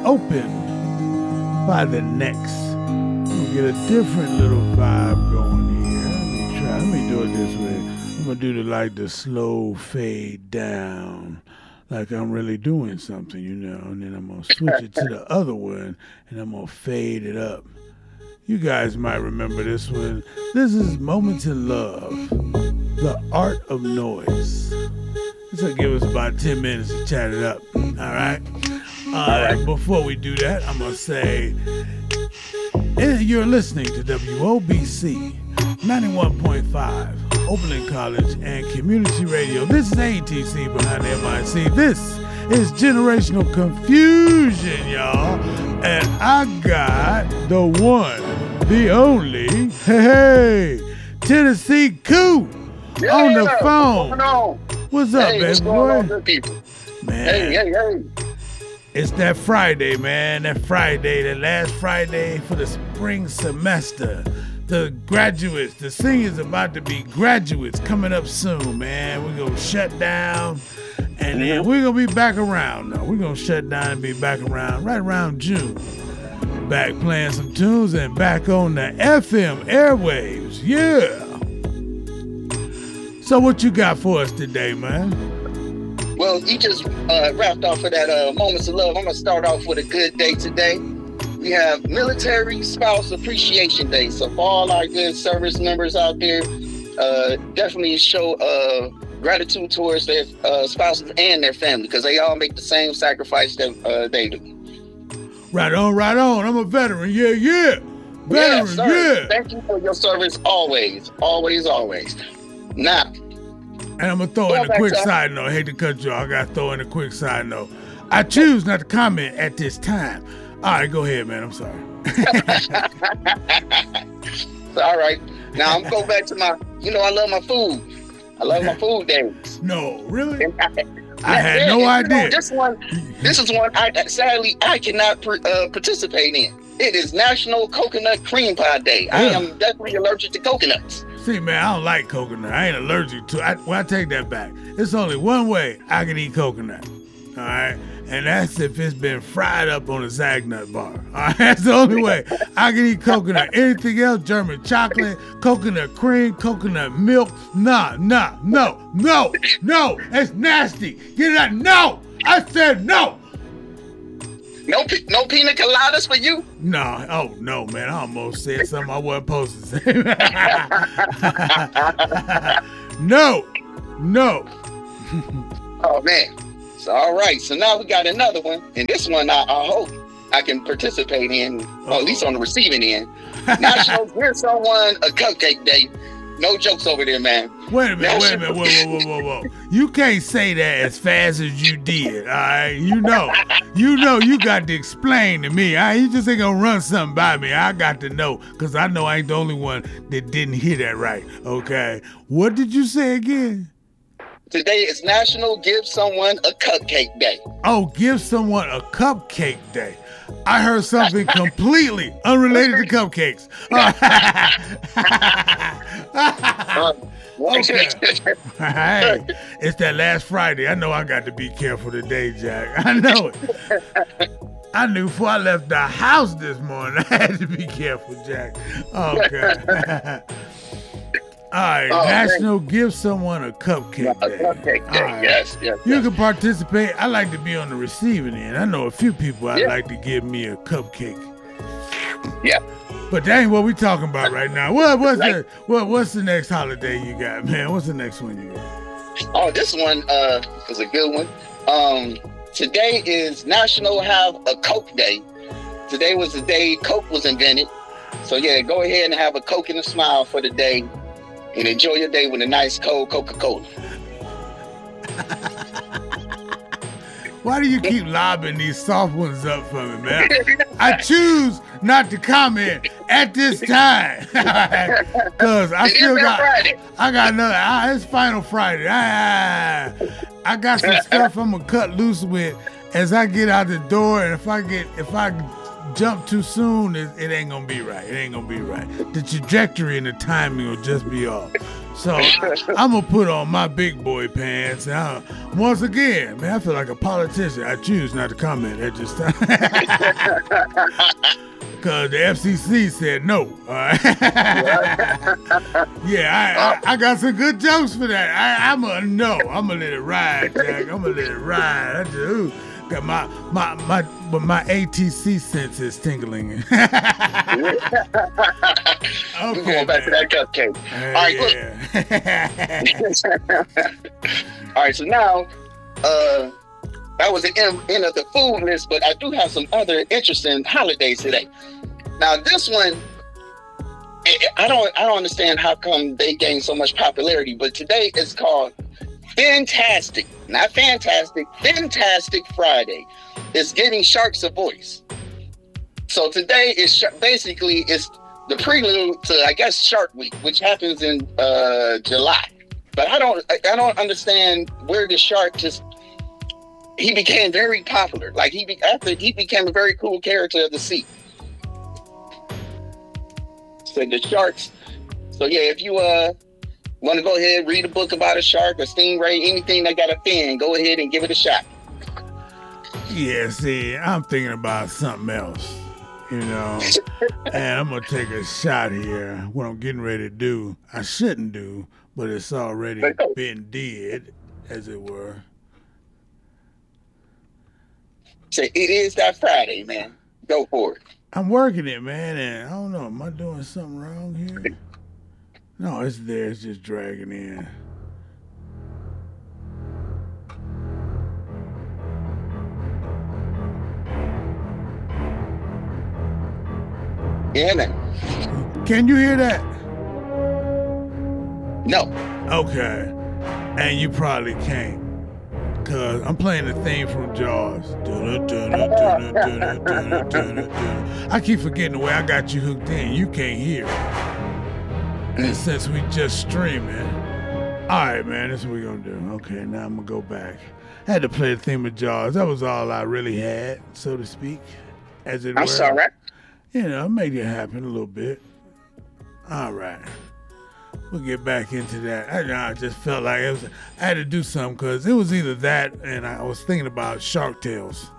opened by the Necks. We'll get a different little vibe going here. Let me do it this way. I'm going to do the slow fade down, like I'm really doing something, and then I'm going to switch it to the other one, and I'm going to fade it up. You guys might remember this one. This is Moments in Love, The Art of Noise. This will give us about 10 minutes to chat it up. All right? Before we do that, I'm going to say, you're listening to WOBC 91.5, Oberlin College and Community Radio. This is ATC behind the MIC. This is Generational Confusion, y'all. And I got the one, the only, Tennessee Koo on the phone. What's up, baby boy? Man. Hey. It's that Friday, man. That Friday, the last Friday for the spring semester. The graduates, the seniors about to be graduates coming up soon, man. We're going to shut down, and then we're going to be back around. No, we're going to shut down and be back around right around June. Back playing some tunes and back on the FM airwaves. Yeah. So what you got for us today, man? Well, you just wrapped off of that Moments of Love. I'm going to start off with a good day today. We have Military Spouse Appreciation Day. So for all our good service members out there, definitely show gratitude towards their spouses and their family, because they all make the same sacrifice that they do. Right on. I'm a veteran. Yeah. Veteran, yeah. Thank you for your service always. Now, and I'm going to throw in a quick side note. I hate to cut you off. I got to throw in a quick side note. I choose not to comment at this time. All right, go ahead, man. I'm sorry. All right. Now, I'm going back to my, I love my food. I love my food days. No, really? I had no idea. This is one I cannot participate in. It is National Coconut Cream Pie Day. Yeah. I am definitely allergic to coconuts. See, man, I don't like coconut. I ain't allergic to it. I take that back. It's only one way I can eat coconut. All right? And that's if it's been fried up on a Zagnut bar. All right? That's the only way I can eat coconut. Anything else, German chocolate, coconut cream, coconut milk, no. It's nasty. Get it out. No. I said no. No pina coladas for you? No. Oh, no, man. I almost said something I wasn't supposed to say. No. Oh, man. So, all right. So now we got another one. And this one I hope I can participate in, or at least on the receiving end. National Give Someone a Cupcake Day. No jokes over there, man. Wait a minute. Whoa. You can't say that as fast as you did, all right? You know, you got to explain to me. All right? You just ain't going to run something by me. I got to know, because I know I ain't the only one that didn't hear that right, okay? What did you say again? Today is National Give Someone a Cupcake Day. Oh, give someone a cupcake day. I heard something completely unrelated to cupcakes. Okay. Hey, it's that last Friday. I know I got to be careful today, Jack. I know it. I knew before I left the house this morning, I had to be careful, Jack. Okay. All right, National Give Someone a Cupcake Day. A cupcake day, right. Yes. You can participate. I like to be on the receiving end. I know a few people I'd like to give me a cupcake. Yeah. But that ain't what we talking about right now. What's the next holiday you got, man? What's the next one you got? Oh, this one is a good one. Today is National Have a Coke Day. Today was the day Coke was invented. So yeah, go ahead and have a Coke and a smile for the day. And enjoy your day with a nice cold Coca-Cola. Why do you keep lobbing these soft ones up for me, man? I choose not to comment at this time. Because I got another. It's Final Friday. I got some stuff I'm going to cut loose with as I get out the door. And if I jump too soon, it ain't gonna be right. The trajectory and the timing will just be off. So I'm going to put on my big boy pants. And once again, man, I feel like a politician. I choose not to comment at this time. Because the FCC said no. Yeah, I got some good jokes for that. I'm going to let it ride, Jack. I'm going to let it ride. I just, got my ATC sense is tingling. Okay, going back to that cupcake. All right, look. All right, so now, that was the end of the food list, but I do have some other interesting holidays today. Now, this one, I don't understand how come they gained so much popularity, but today it's called Fantastic, not Fantastic, Fantastic Friday. It's giving sharks a voice. So today is basically it's the prelude to, I guess, Shark Week, which happens in July. But I don't understand where the shark he became very popular. Like after he became a very cool character of the sea. So the sharks. So yeah, if you want to go ahead, read a book about a shark, a stingray, anything that got a fin, go ahead and give it a shot. Yeah, see, I'm thinking about something else, and I'm going to take a shot here. What I'm getting ready to do, I shouldn't do, but it's already been did, as it were. So it is that Friday, man. Go for it. I'm working it, man, and I don't know, am I doing something wrong here? No, it's there. It's just dragging in. Yeah, man. Can you hear that? No. Okay. And you probably can't. Because I'm playing the theme from Jaws. I keep forgetting the way I got you hooked in. You can't hear it. And since we just streaming, all right, man, this is what we're going to do. Okay, now I'm going to go back. I had to play the theme of Jaws. That was all I really had, so to speak, as it were. I'm sorry. I made it happen a little bit. All right. We'll get back into that. I just felt like I had to do something because it was either that and I was thinking about Shark Tales.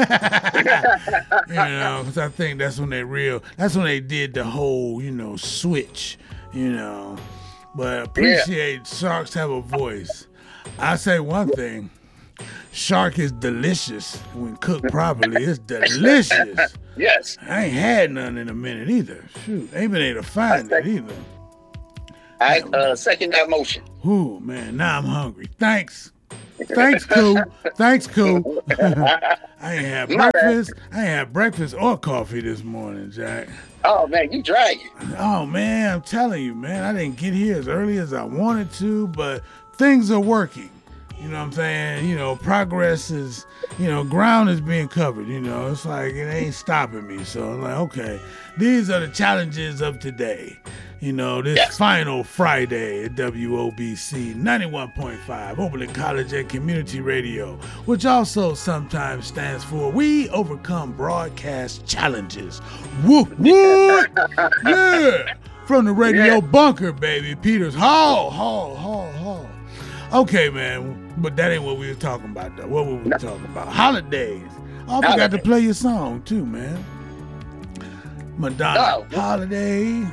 Because I think that's when they did the whole, switch, But appreciate sharks have a voice. I say one thing, shark is delicious when cooked properly. It's delicious. Yes. I ain't had none in a minute either. Shoot, ain't been able to find it either. I second that motion. Ooh, man, now I'm hungry. Thanks, Cool. Thanks, Cool. I ain't had breakfast. I ain't had breakfast or coffee this morning, Jack. Oh, man, you dragging. Oh, man, I'm telling you, man, I didn't get here as early as I wanted to, but things are working. You know what I'm saying? Progress is, ground is being covered. It's like it ain't stopping me. So I'm like, okay, these are the challenges of today. This final Friday at WOBC 91.5, Oberlin College and Community Radio, which also sometimes stands for We Overcome Broadcast Challenges. Woo, woo! Yeah! From the radio bunker, baby. Peters Hall. Okay, man, but that ain't what we were talking about, though. What were we talking about? Holidays. I forgot to play your song, too, man. Madonna, Holiday.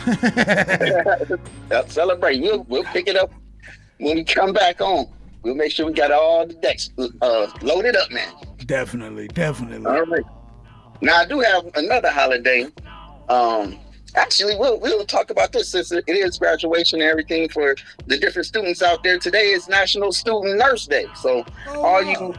Celebrate. We'll pick it up when we come back on. We'll make sure we got all the decks loaded up, man. Definitely. All right. Now, I do have another holiday. Actually, we'll talk about this since it is graduation and everything for the different students out there. Today is National Student Nurse Day. So all you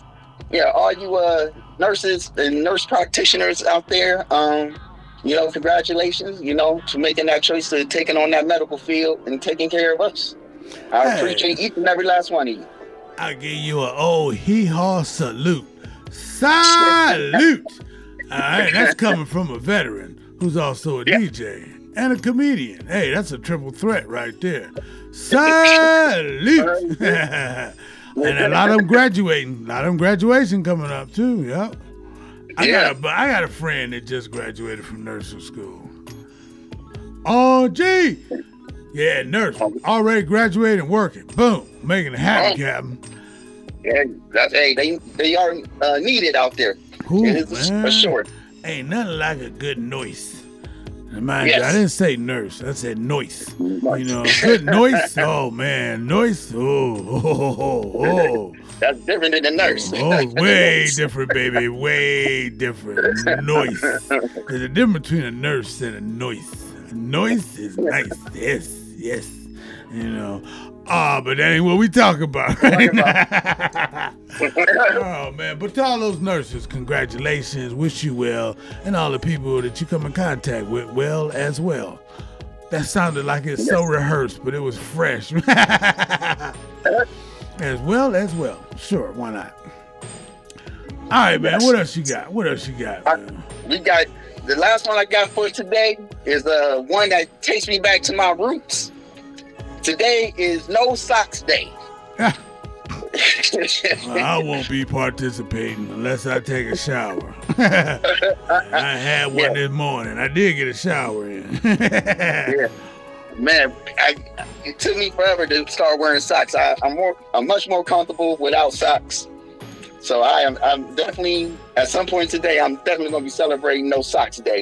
nurses and nurse practitioners out there, congratulations, to making that choice to taking on that medical field and taking care of us. I appreciate each and every last one of you. I'll give you an old hee-haw salute. Salute! All right, that's coming from a veteran who's also a DJ and a comedian. Hey, that's a triple threat right there. Salute! And a lot of them graduating. A lot of them graduation coming up too. Yep. I got a friend that just graduated from nursing school. Oh, gee. Yeah, nurse. Already graduated and working. Boom. Making it happen, Captain. Yeah, they are needed out there. Ooh, it is man. for sure. Ain't nothing like a good noise. And mind you, I didn't say nurse. I said noise. You know, good noise. Oh, man. Noise. Oh. That's different than the nurse. Oh, way different, baby. Way different. Noise. There's a difference between a nurse and a noise. A noise is nice. Yes. You know. But that ain't what we talk about right now. Oh, man. But to all those nurses, congratulations. Wish you well. And all the people that you come in contact with, well as well. That sounded like it's so rehearsed, but it was fresh. As well. Sure, why not? All right, man. What else you got? Man? We got, the last one I got for today is one that takes me back to my roots. Today is No Socks Day. Well, I won't be participating unless I take a shower. I had one this morning. I did get a shower in. Man, it took me forever to start wearing socks. I'm much more comfortable without socks. So I'm definitely, at some point today, I'm definitely going to be celebrating No Socks Day.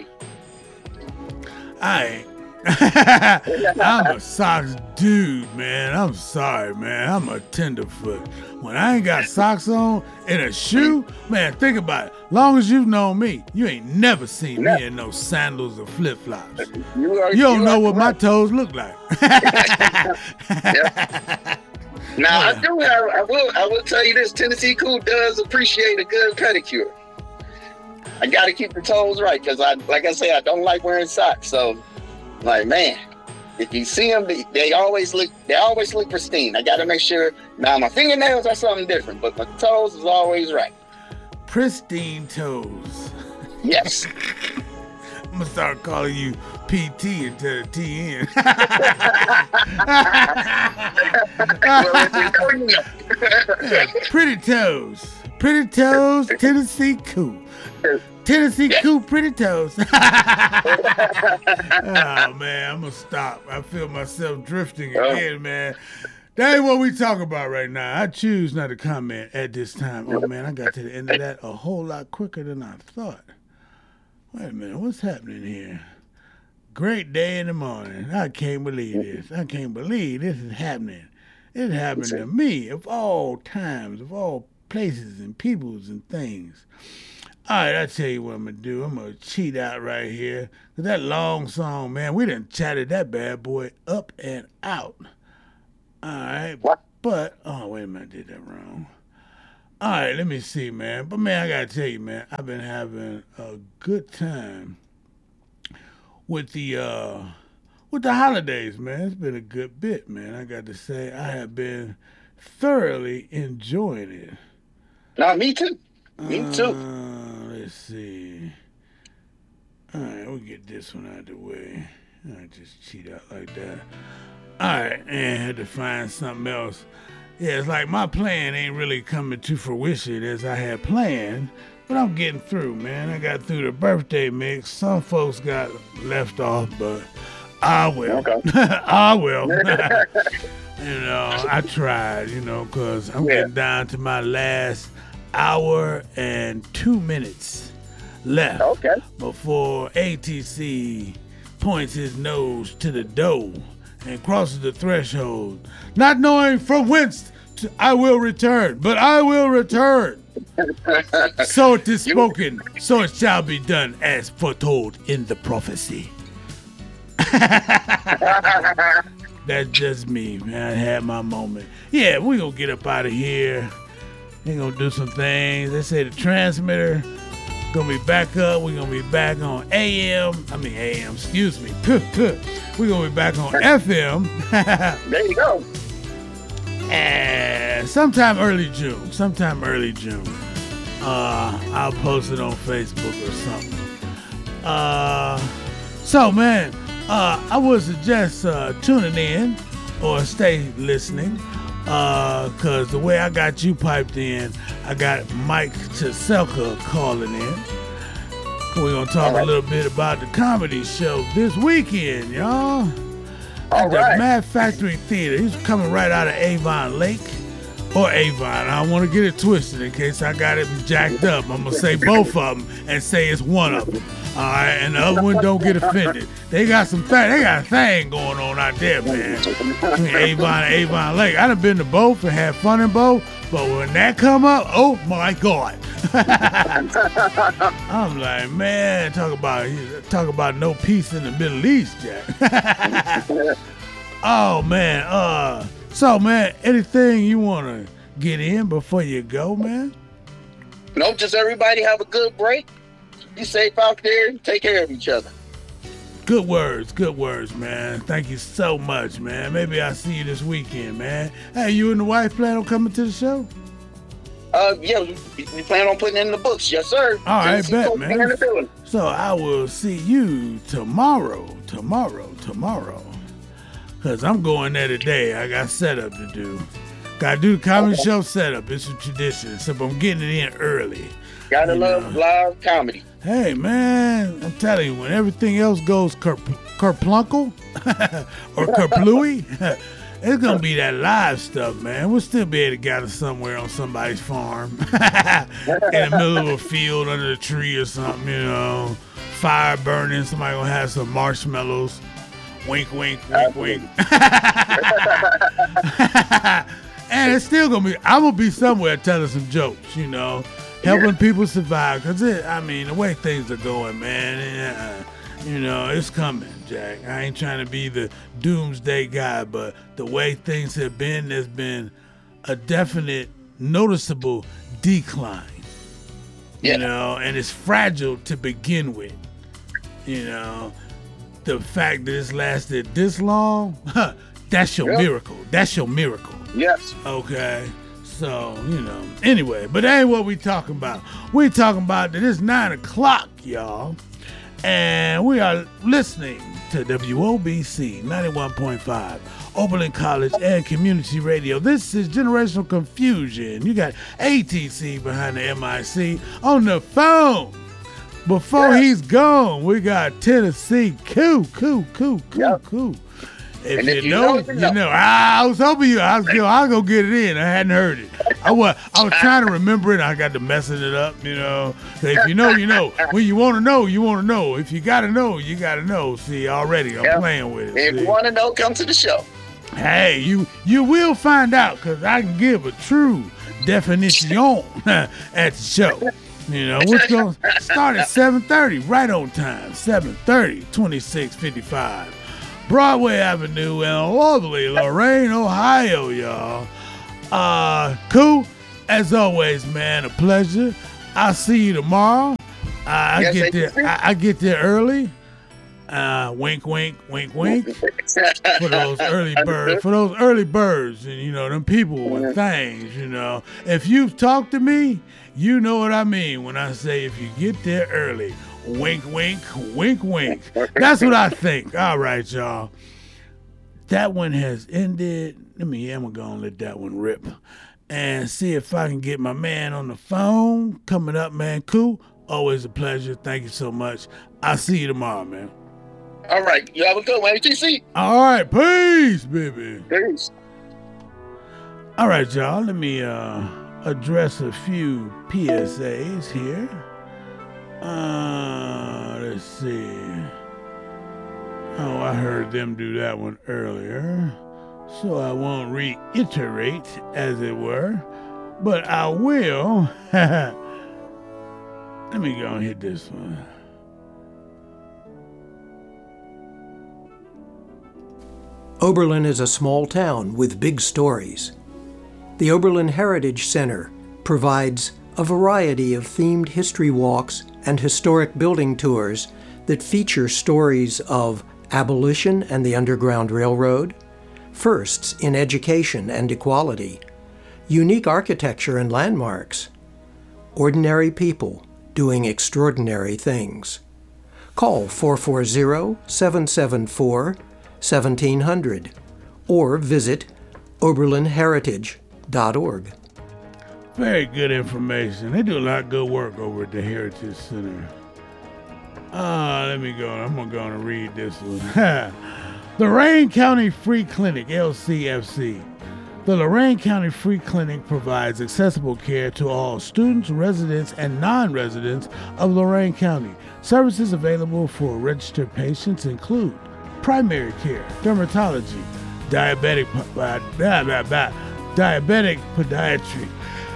I'm a socks dude, man. I'm sorry, man. I'm a tenderfoot. When I ain't got socks on and a shoe, man, think about it. Long as you've known me, you ain't never seen me in no sandals or flip-flops. You don't know what my toes look like. Now, I will tell you this. Tennessee Cool does appreciate a good pedicure. I got to keep the toes right because, like I say, I don't like wearing socks. So, like, man, if you see them, they always look pristine. I got to make sure. Now, my fingernails are something different, but my toes is always right. Pristine toes. Yes. I'm going to start calling you PT instead of TN. Pretty toes. Pretty toes, Tennessee Cool. Tennessee Cool Pretty Toes. Oh, man, I'm going to stop. I feel myself drifting again, man. That ain't what we talk about right now. I choose not to comment at this time. Oh, man, I got to the end of that a whole lot quicker than I thought. Wait a minute, what's happening here? Great day in the morning. I can't believe this. I can't believe this is happening. It happened to me of all times, of all places and peoples and things. All right, I tell you what I'm going to do. I'm going to cheat out right here. That long song, man, we done chatted that bad boy up and out. All right. What? But, oh, wait a minute, I did that wrong. All right, let me see, man. But, man, I got to tell you, man, I've been having a good time with the holidays, man. It's been a good bit, man. I got to say, I have been thoroughly enjoying it. No, me too. Me too. Let's see. All right, we'll get this one out of the way. I just cheat out like that. All right, and had to find something else. Yeah, it's like my plan ain't really coming to fruition as I had planned, but I'm getting through, man. I got through the birthday mix. Some folks got left off, but I will. Okay. I will. You know, I tried, because I'm getting down to my last hour and 2 minutes left before ATC points his nose to the door and crosses the threshold, not knowing from whence I will return, but I will return. So it is spoken, so it shall be done as foretold in the prophecy. That's just me, man. I had my moment. Yeah, we're going to get up out of here. We're going to do some things. They say the transmitter going to be back up. We're going to be back on AM, excuse me. We're going to be back on FM. There you go. And sometime early June. I'll post it on Facebook or something. So, man, I would suggest tuning in or stay listening. Because the way I got you piped in, I got Mike Chiselka calling in. We're going to talk a little bit about the comedy show this weekend, y'all. All at the right. Mad Factory Theater. He's coming right out of Avon Lake. Or Avon. I don't want to get it twisted in case I got it jacked up. I'm going to say both of them and say it's one of them. All right, and the other one don't get offended. They got a thing going on out there, man. Between Avon and Avon Lake. I done been to both and had fun in both, but when that come up, oh my God. I'm like, man, talk about no peace in the Middle East, Jack. Oh man, so man, anything you wanna get in before you go, man? Nope, just everybody have a good break. Be safe out there. Take care of each other. Good words, man. Thank you so much, man. Maybe I'll see you this weekend, man. Hey, you and the wife plan on coming to the show? Yeah, we plan on putting it in the books. Yes, sir. All right, bet, man. So I will see you tomorrow. Because I'm going there today. I got setup to do. Got to do the comedy show setup. It's a tradition. So I'm getting it in early. Gotta love live comedy. Hey, man, I'm telling you, when everything else goes kerplunkle or kerplooey, it's going to be that live stuff, man. We'll still be able to gather somewhere on somebody's farm in the middle of a field under a tree or something, you know. Fire burning, somebody going to have some marshmallows. Wink, wink, wink, wink. And it's still going to be, I'm going to be somewhere telling some jokes, you know. Helping people survive, because the way things are going, man, it's coming, Jack. I ain't trying to be the doomsday guy, but the way things have been, there's been a definite, noticeable decline, you know, and it's fragile to begin with, you know. The fact that it's lasted this long, that's your miracle. That's your miracle. Yes. Okay. So, you know, anyway, but that ain't what we talking about. We talking about that it's 9 o'clock, y'all. And we are listening to WOBC 91.5, Oberlin College and Community Radio. This is Generational Confusion. You got ATC behind the MIC on the phone. Before he's gone, we got Tennessee Q. If you know, you know. I was hoping I'll go get it in. I hadn't heard it. I was trying to remember it. I got to messing it up, you know. If you know, you know. When you want to know, you want to know. If you got to know, you got to know. See, already I'm playing with it. If you want to know, come to the show. Hey, you will find out, because I can give a true definition at the show. You know, we're going to start at 7:30, right on time. 7:30, 2655. Broadway Avenue in lovely Lorain, Ohio, y'all. Cool. As always, man, a pleasure. I'll see you tomorrow. I get there early. Wink, wink, wink, wink. For those early birds, and you know, them people with things, you know. If you've talked to me, you know what I mean when I say if you get there early. Wink, wink, wink, wink. That's what I think. All right, y'all. That one has ended. I'm going to let that one rip and see if I can get my man on the phone. Coming up, man. Cool. Always a pleasure. Thank you so much. I'll see you tomorrow, man. All right. You have a good one, ATC. All right. Peace, baby. Peace. All right, y'all. Let me address a few PSAs here. Let's see. Oh, I heard them do that one earlier, so I won't reiterate, as it were, but I will. Let me go and hit this one. Oberlin is a small town with big stories. The Oberlin Heritage Center provides a variety of themed history walks and historic building tours that feature stories of abolition and the Underground Railroad, firsts in education and equality, unique architecture and landmarks, ordinary people doing extraordinary things. Call 440-774-1700 or visit oberlinheritage.org. Very good information. They do a lot of good work over at the Heritage Center. Let me go. I'm going to go and read this one. Lorain County Free Clinic, LCFC. The Lorain County Free Clinic provides accessible care to all students, residents, and non-residents of Lorain County. Services available for registered patients include primary care, dermatology, diabetic podiatry.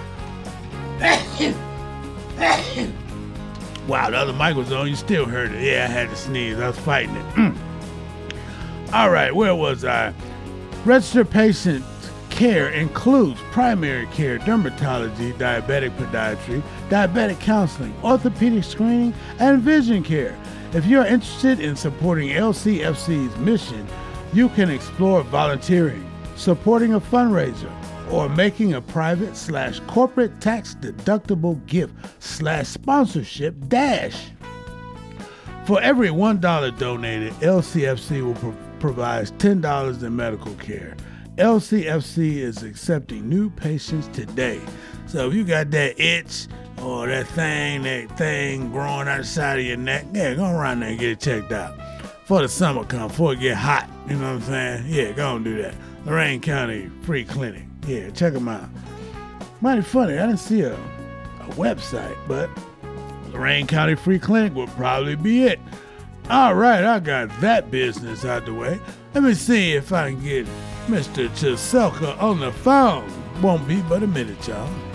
Wow, the other mic was on. You still heard it. Yeah, I had to sneeze. I was fighting it. All right, where was I? Registered patient care includes primary care, dermatology, diabetic podiatry, diabetic counseling, orthopedic screening, and vision care. If you're interested in supporting LCFC's mission, you can explore volunteering, supporting a fundraiser, or making a private/corporate tax-deductible gift/sponsorship dash. For every $1 donated, LCFC will provide $10 in medical care. LCFC is accepting new patients today. So if you got that itch or that thing growing out the side of your neck, yeah, go around there and get it checked out. Before the summer comes, before it get hot, you know what I'm saying? Yeah, go and do that. Lorain County Free Clinic. Yeah, check them out. Mighty funny, I didn't see a website, but Lorain County Free Clinic would probably be it. All right, I got that business out the way. Let me see if I can get Mr. Chiselka on the phone. Won't be but a minute, y'all.